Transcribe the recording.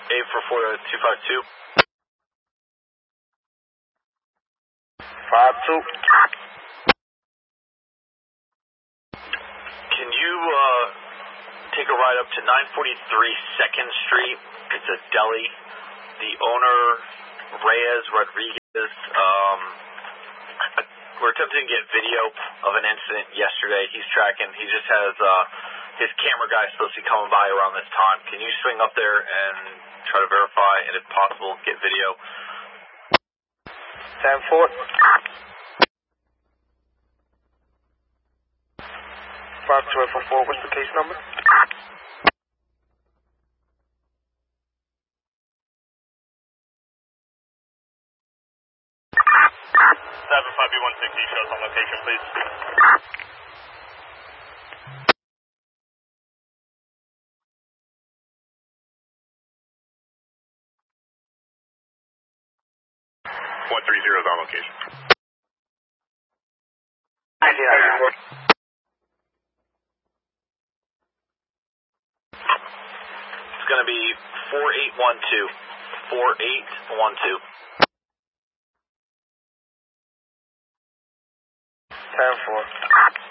844-252. 52. Can you take a ride up to 943 2nd Street? It's a deli. The owner, Reyes Rodriguez, we're attempting to get video of an incident yesterday. He's tracking. He just has his camera guy supposed to be coming by around this time. Can you swing up there and try to verify, and if possible, get video? 10-4. 5284, what's the case number? 75160, show us on location, please. One 30 is on location. It's going to be 4812. 4812. 10-4.